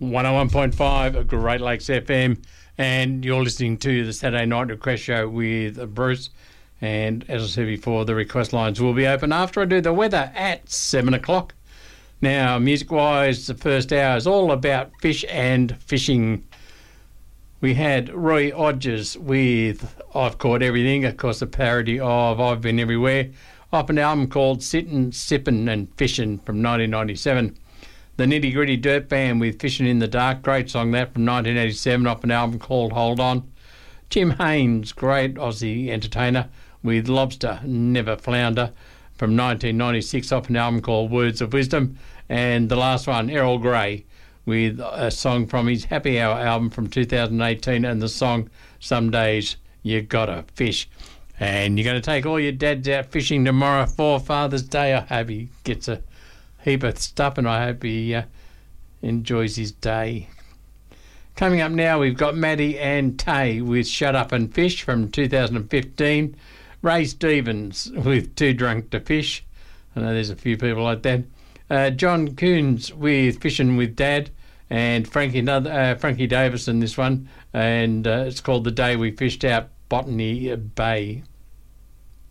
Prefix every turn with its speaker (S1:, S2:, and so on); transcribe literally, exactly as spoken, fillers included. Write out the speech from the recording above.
S1: one oh one point five Great Lakes F M, and you're listening to the Saturday Night Request Show with Bruce. And as I said before, the request lines will be open after I do the weather at seven o'clock. Now, music-wise, the first hour is all about fish and fishing. We had Roy Odgers with I've Caught Everything, of course a parody of I've Been Everywhere, off an album called Sittin', Sippin' and Fishin' from nineteen ninety-seven. The Nitty Gritty Dirt Band with Fishin' in the Dark, great song that from nineteen eighty-seven, off an album called Hold On. Jim Haynes, great Aussie entertainer, with Lobster, Never Flounder from nineteen ninety-six, off an album called Words of Wisdom. And the last one, Errol Grey, with a song from his Happy Hour album from two thousand eighteen, and the song Some Days You Gotta Fish. And you're going to take all your dads out fishing tomorrow for Father's Day. I hope he gets a heap of stuff, and I hope he uh, enjoys his day. Coming up now, we've got Maddie and Tay with Shut Up and Fish from two thousand fifteen. Ray Stevens with Too Drunk to Fish. I know there's a few people like that. Uh, John Coons with Fishing with Dad, and Frankie uh, Frankie Davis in this one, and uh, it's called The Day We Fished Out Botany Bay.